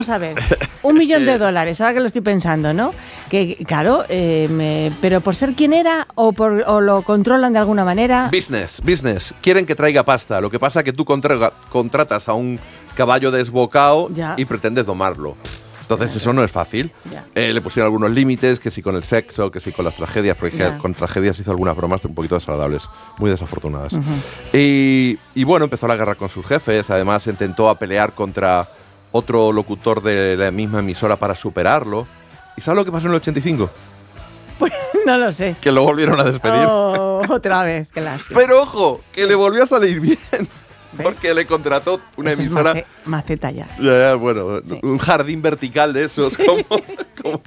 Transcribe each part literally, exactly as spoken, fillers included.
Vamos a ver, un millón de dólares, ahora que lo estoy pensando, ¿no? Que claro, eh, me, pero por ser quien era o, por, o lo controlan de alguna manera. Business, business. Quieren que traiga pasta. Lo que pasa es que tú contra, contratas a un caballo desbocado ya. y pretendes domarlo. Entonces claro. Eso no es fácil. Eh, le pusieron algunos límites, que si con el sexo, que si con las tragedias, porque ya. Con tragedias hizo algunas bromas un poquito desagradables, muy desafortunadas. Uh-huh. y, y bueno, empezó la guerra con sus jefes, además intentó a pelear contra otro locutor de la misma emisora para superarlo. ¿Y sabes lo que pasó en el ochenta y cinco? Pues no lo sé. Que lo volvieron a despedir. Oh, otra vez, qué lástima. Pero ojo, que le volvió a salir bien. ¿Ves? Porque le contrató una Eso emisora. Es mace, maceta ya. Ya, ya, bueno, sí. Un jardín vertical de esos. Sí. Como, como...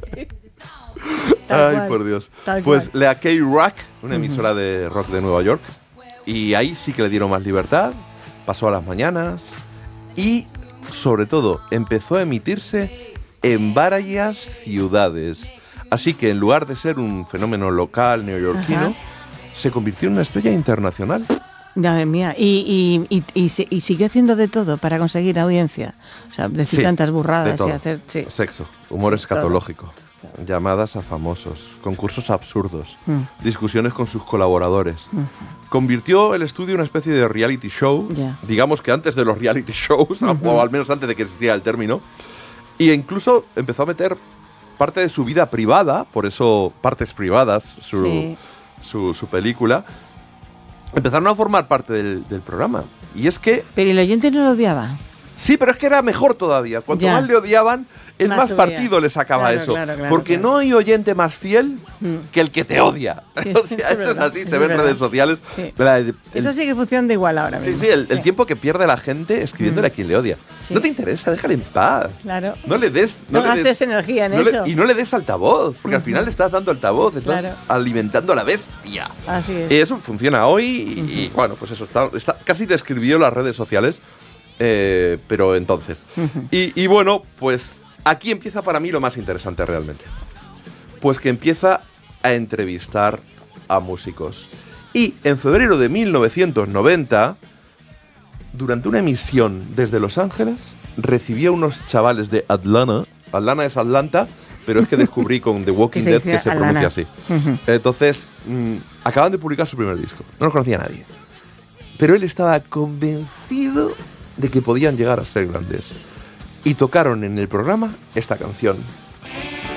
Ay, cual, por Dios. Pues cual. La K-Rock, una emisora uh-huh. de rock de Nueva York. Y ahí sí que le dieron más libertad. Pasó a las mañanas. Y, sobre todo, empezó a emitirse en varias ciudades. Así que en lugar de ser un fenómeno local neoyorquino, uh-huh. se convirtió en una estrella internacional. Madre mía, y, y, y, y, y siguió haciendo de todo para conseguir audiencia. O sea, decir sí, tantas burradas y hacer. Sí. Sexo, humor sí, escatológico, todo. Llamadas a famosos, concursos absurdos, mm. discusiones con sus colaboradores. Mm. Convirtió el estudio en una especie de reality show, yeah. digamos que antes de los reality shows, mm-hmm. o al menos antes de que existiera el término, e incluso empezó a meter parte de su vida privada, por eso Partes Privadas, su, sí. su, su película. Empezaron a formar parte del, del programa. Y es que... Pero el oyente no lo odiaba. Sí, pero es que era mejor todavía. Cuanto ya. más le odiaban, el más, más partido le sacaba claro, eso. Claro, claro, Porque claro. no hay oyente más fiel mm. que el que te odia. Sí, o sea, eso es así, se ve en redes sociales. Sí. El, eso sí que funciona de igual ahora mismo. Sí, sí, el, sí. el tiempo que pierde la gente escribiéndole mm. a quien le odia. Sí. No te interesa, déjale en paz. Claro. No le des... No, no gastes energía en no eso. Le, y no le des altavoz, porque uh-huh. al final le estás dando altavoz, estás claro. alimentando a la bestia. Así es. Y eso funciona hoy y, uh-huh. y bueno, pues eso, está, está casi describió las redes sociales. Eh, pero entonces uh-huh. y, y bueno, pues aquí empieza para mí lo más interesante realmente. Pues que empieza a entrevistar a músicos. Y en febrero de mil novecientos noventa, durante una emisión desde Los Ángeles, recibió a unos chavales de Atlanta. Atlanta es Atlanta, pero es que descubrí con The Walking Dead que se Atlanta. pronuncia así. Uh-huh. Entonces, mmm, acaban de publicar su primer disco. No lo conocía nadie. Pero él estaba convencido de que podían llegar a ser grandes. Y tocaron en el programa esta canción.